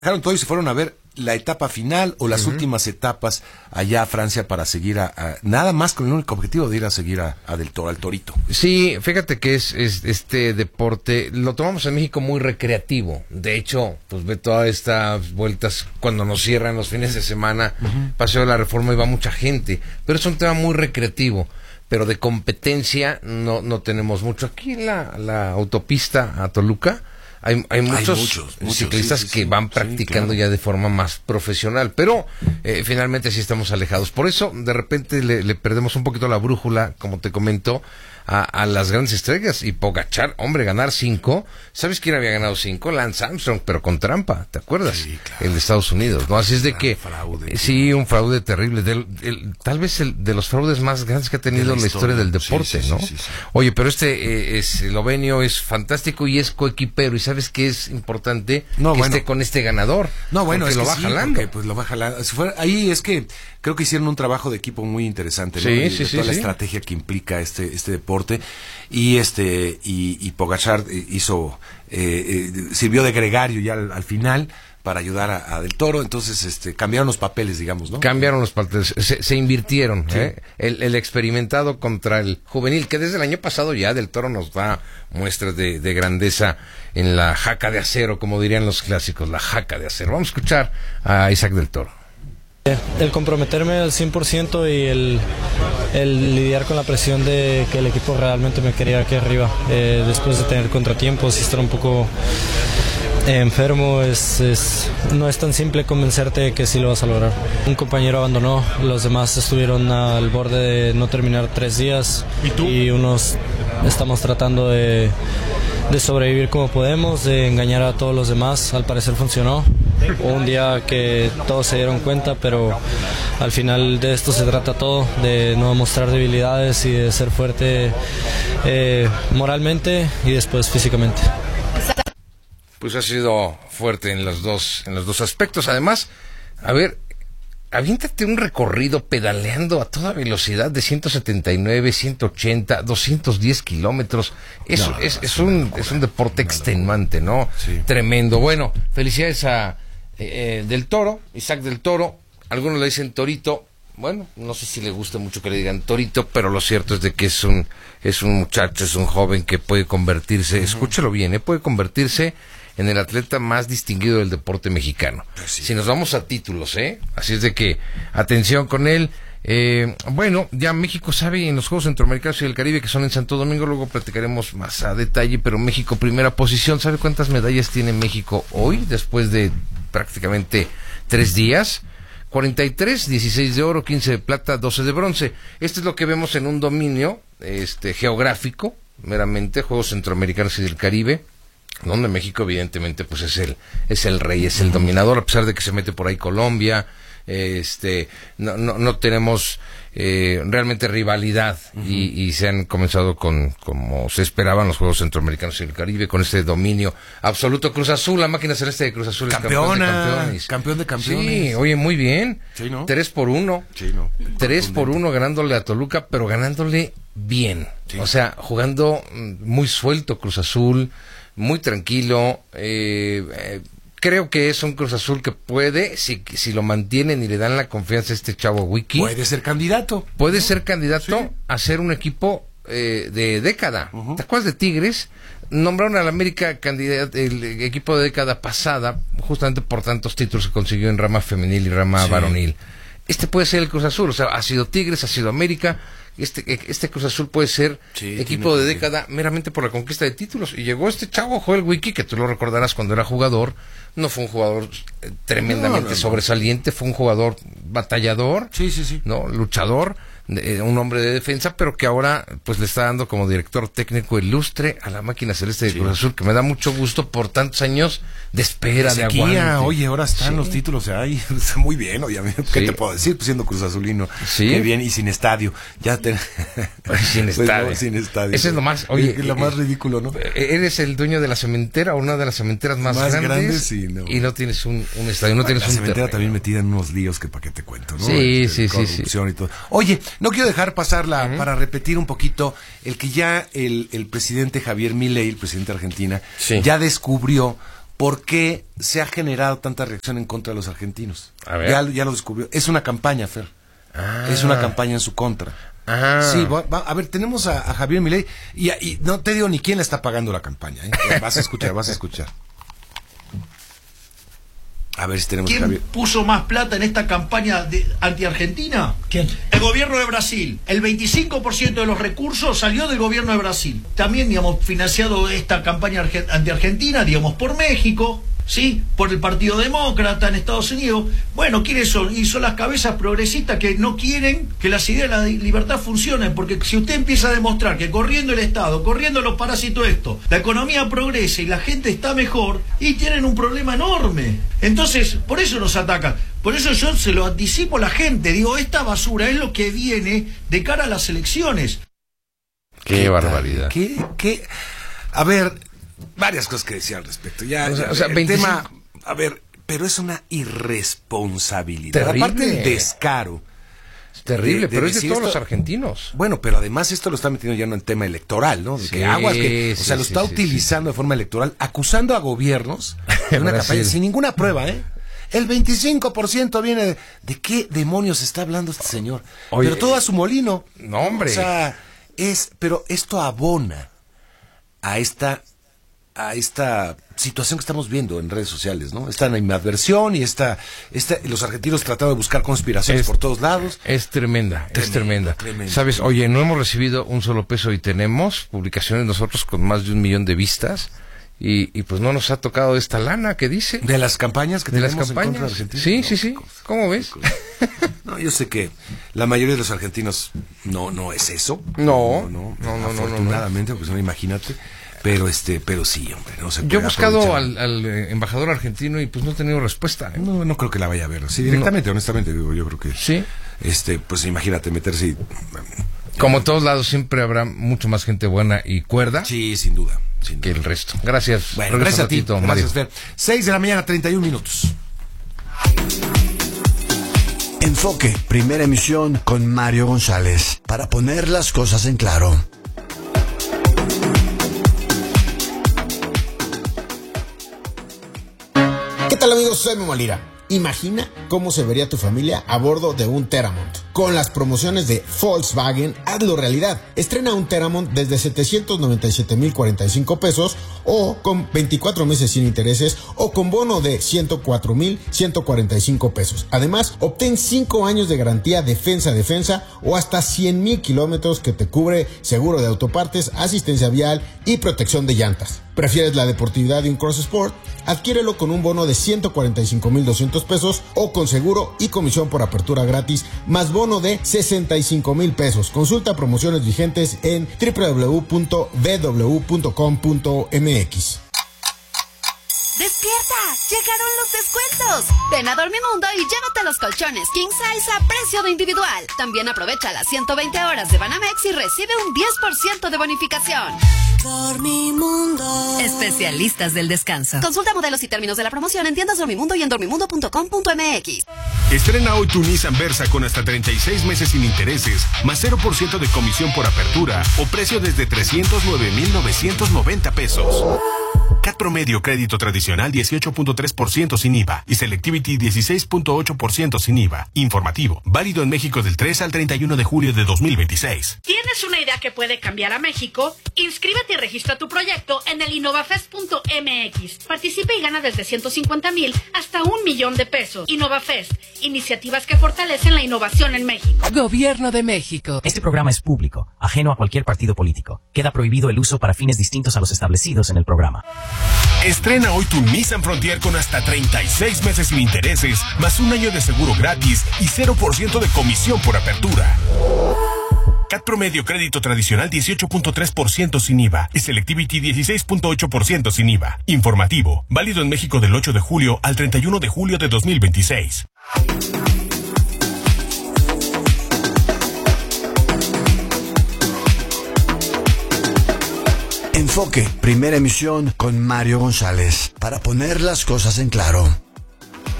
Dejaron todo y se fueron a ver la etapa final o las últimas etapas allá a Francia para seguir nada más con el único objetivo de ir a seguir a Del Toro, al Torito. Sí, fíjate que es este deporte, lo tomamos en México muy recreativo. De hecho, pues ve todas estas vueltas cuando nos cierran los fines de semana, Paseo de la Reforma y va mucha gente, pero es un tema muy recreativo. Pero de competencia no tenemos mucho. Aquí en la autopista a Toluca hay muchos ciclistas que van practicando ya de forma más profesional, pero finalmente sí estamos alejados. Por eso de repente le perdemos un poquito la brújula, como te comento, a las grandes estrellas. Y Pogačar, hombre, ganar 5. ¿Sabes quién había ganado 5? Lance Armstrong, pero con trampa, ¿te acuerdas? Sí, claro. El de Estados Unidos, ¿no? Así es de que fraude. Sí, un fraude terrible, tal vez el de los fraudes más grandes que ha tenido la historia del deporte, ¿no? Sí. Oye, pero eslovenio es fantástico y es coequipero, y sabes que es importante esté con este ganador. No, bueno, es que que lo va jalando. Porque, pues lo va jalando. Ahí es que creo que hicieron un trabajo de equipo muy interesante, ¿no? Toda la estrategia que implica este deporte, y Pogačar sirvió de gregario ya al final para ayudar a Del Toro. Entonces cambiaron los papeles, digamos, ¿no? Cambiaron los papeles, se invirtieron, sí. El experimentado contra el juvenil, que desde el año pasado ya Del Toro nos da muestras de grandeza en la jaca de acero, como dirían los clásicos, la jaca de acero. Vamos a escuchar a Isaac Del Toro. El comprometerme al 100% y el lidiar con la presión de que el equipo realmente me quería aquí arriba, después de tener contratiempos y estar un poco enfermo, no es tan simple convencerte de que sí lo vas a lograr. Un compañero abandonó, los demás estuvieron al borde de no terminar 3 días. ¿Y tú? Y unos estamos tratando de sobrevivir como podemos, de engañar a todos los demás. Al parecer funcionó. Un día que todos se dieron cuenta, pero al final de esto se trata todo, de no mostrar debilidades y de ser fuerte moralmente y después físicamente. Pues ha sido fuerte en los dos aspectos. Además, a ver, aviéntate un recorrido pedaleando a toda velocidad de 179, 180, 210 kilómetros. Es un deporte extenuante, ¿no? Sí. Tremendo. Bueno, felicidades a Del Toro, Isaac Del Toro. Algunos le dicen Torito. Bueno, no sé si le gusta mucho que le digan Torito, pero lo cierto es de que es un muchacho, es un joven que puede convertirse, escúchalo bien, puede convertirse en el atleta más distinguido del deporte mexicano. Sí. Si nos vamos a títulos, así es de que atención con él. Bueno, ya México sabe en los Juegos Centroamericanos y del Caribe, que son en Santo Domingo, luego platicaremos más a detalle, pero México primera posición. ¿Sabe cuántas medallas tiene México hoy, después de prácticamente 3 días? 43, 16 de oro, 15 de plata, 12 de bronce. Esto es lo que vemos en un dominio geográfico, meramente, Juegos Centroamericanos y del Caribe, donde México evidentemente pues es el rey, es el dominador, a pesar de que se mete por ahí Colombia. No tenemos realmente rivalidad, y se han comenzado como se esperaban los Juegos Centroamericanos y el Caribe, con este dominio absoluto. Cruz Azul, la máquina celeste de Cruz Azul, campeón de campeones. Sí, oye, muy bien. Sí, ¿no? 3-1. Sí, ¿no? 3-1 ganándole a Toluca, pero ganándole bien. Sí. O sea, jugando muy suelto Cruz Azul, muy tranquilo. Creo que es un Cruz Azul que puede, si lo mantienen y le dan la confianza a este chavo Wiki, puede ser candidato. Puede ser candidato a ser un equipo de década. ¿Te acuerdas de Tigres? Nombraron al América el equipo de década pasada, justamente por tantos títulos que consiguió en rama femenil y rama varonil. Este puede ser el Cruz Azul, o sea, ha sido Tigres, ha sido América. Este Cruz Azul puede ser equipo de década meramente por la conquista de títulos. Y llegó este chavo Joel Wiki, que tú lo recordarás cuando era jugador. No fue un jugador tremendamente sobresaliente, fue un jugador batallador, ¿no? Luchador, un hombre de defensa, pero que ahora pues le está dando como director técnico el lustre a la máquina celeste de Cruz Azul, que me da mucho gusto por tantos años de espera, de aguante. Oye, ahora están los títulos ahí, está muy bien, obviamente. ¿Qué te puedo decir? Pues siendo Cruz Azulino, qué bien, y sin estadio. Sin estadio. Sin estadio. Ese es lo más, oye, lo más ridículo, ¿no? Eres el dueño de la cementera, o una de las cementeras más grandes, y no tienes un estadio, no tienes un cementera terreno. También metida en unos líos que para qué te cuento, ¿no? Sí. Y todo. Oye, no quiero dejar pasarla para repetir un poquito el que ya el presidente Javier Milei, el presidente de Argentina, ya descubrió por qué se ha generado tanta reacción en contra de los argentinos. A ver. Ya lo descubrió. Es una campaña, Fer. Es una campaña en su contra. Sí, a ver, tenemos a Javier Milei y no te digo ni quién le está pagando la campaña, ¿eh? Vas a escuchar. A ver si tenemos a Javier. ¿Quién puso más plata en esta campaña anti-argentina? ¿Quién? El gobierno de Brasil. El 25% de los recursos salió del gobierno de Brasil. También, digamos, financiado esta campaña anti-argentina, digamos, por México, ¿sí? Por el Partido Demócrata en Estados Unidos. Bueno, ¿quiénes son? Y son las cabezas progresistas que no quieren que las ideas de la libertad funcionen, porque si usted empieza a demostrar que corriendo el Estado, corriendo los parásitos la economía progresa y la gente está mejor, y tienen un problema enorme. Entonces, por eso nos atacan. Por eso yo se lo anticipo a la gente. Digo, esta basura es lo que viene de cara a las elecciones. Qué barbaridad. ¿Qué? A ver, varias cosas que decía al respecto. O sea, el tema, a ver, pero es una irresponsabilidad. Terrible. Aparte del descaro. Es terrible, pero es de todos esto, los argentinos. Bueno, pero además esto lo está metiendo ya en un tema electoral, ¿no? De Sí, que aguas que, o sea, lo está sí, utilizando de forma electoral, acusando a gobiernos de una campaña sin ninguna prueba, ¿eh? El 25% viene de qué demonios está hablando este señor. Oye, pero todo a su molino. No, hombre. O sea, pero esto abona a esta situación que estamos viendo en redes sociales, ¿no? Esta animadversión y los argentinos tratando de buscar conspiraciones por todos lados. Es tremenda. Sabes, oye, no hemos recibido un solo peso y tenemos publicaciones nosotros con más de 1 millón de vistas y pues no nos ha tocado esta lana que dice. De las campañas que tenemos en contra de Argentina. Sí. ¿Cómo ves? No, yo sé que la mayoría de los argentinos no es eso. No. Afortunadamente, pues no, imagínate. Pero sí, hombre, no se puede. Yo he buscado aprovechar. al embajador argentino y pues no he tenido respuesta. No creo que la vaya a ver. Sí, directamente, honestamente, digo, yo creo que. Sí. Pues imagínate meterse y. Como en todos lados siempre habrá mucho más gente buena y cuerda. Sí, sin duda. Que el resto. Gracias. Bueno, gracias a ti. Gracias, Fer. 6 de la mañana, 31 minutos. Enfoque, primera emisión con Mario González. Para poner las cosas en claro. ¿Qué tal, amigos? Soy Memo Lira. Imagina cómo se vería tu familia a bordo de un Teramont. Con las promociones de Volkswagen, hazlo realidad. Estrena un Teramont desde 797,045 pesos o con 24 meses sin intereses o con bono de 104,145 pesos. Además, obtén 5 años de garantía defensa o hasta 100,000 kilómetros que te cubre seguro de autopartes, asistencia vial y protección de llantas. ¿Prefieres la deportividad de un Cross Sport? Adquiérelo con un bono de 145,200 pesos o con seguro y comisión por apertura gratis, más bono de 65,000 pesos. Consulta promociones vigentes en www.bw.com.mx. ¡Despierta! ¡Llegaron los descuentos! Ven a Dormimundo y llévate los colchones King Size a precio de individual. También aprovecha las 120 horas de Banamex y recibe un 10% de bonificación. Dormimundo. Especialistas del descanso. Consulta modelos y términos de la promoción en tiendas Dormimundo y en dormimundo.com.mx. Estrena hoy tu Nissan Versa con hasta 36 meses sin intereses, más 0% de comisión por apertura o precio desde 309,990 pesos. CAT promedio crédito tradicional 18.3% sin IVA y Selectivity 16.8% sin IVA. Informativo. Válido en México del 3 al 31 de julio de 2026. ¿Tienes una idea que puede cambiar a México? Inscríbete y registra tu proyecto en el innovafest.mx. Participa y gana desde 150,000 hasta 1 millón de pesos. Innovafest. Iniciativas que fortalecen la innovación en México. Gobierno de México. Este programa es público, ajeno a cualquier partido político. Queda prohibido el uso para fines distintos a los establecidos en el programa. Estrena hoy tu Nissan Frontier con hasta 36 meses sin intereses, más 1 año de seguro gratis y 0% de comisión por apertura. CAT promedio crédito tradicional 18.3% sin IVA y Selectivity 16.8% sin IVA. Informativo. Válido en México del 8 de julio al 31 de julio de 2026. Enfoque, primera emisión con Mario González. Para poner las cosas en claro.